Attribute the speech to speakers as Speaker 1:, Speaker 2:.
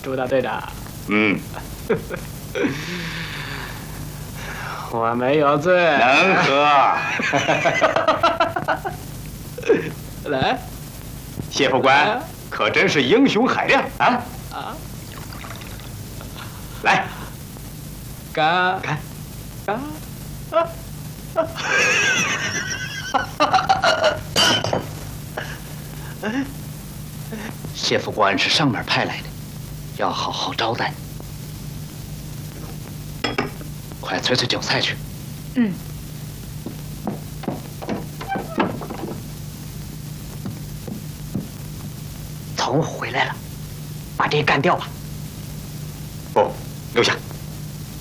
Speaker 1: 朱大队长。
Speaker 2: 嗯，
Speaker 1: 我没有醉。
Speaker 2: 能喝。
Speaker 1: 来，
Speaker 2: 谢副官可真是英雄海量啊！
Speaker 1: 啊，
Speaker 2: 来，
Speaker 1: 干
Speaker 2: 干，
Speaker 1: 干。
Speaker 2: 谢副官是上面派来的，要好好招待。快催催酒菜去。
Speaker 3: 嗯。
Speaker 1: 曹洪回来了，把这个干掉吧。
Speaker 2: 不，留下。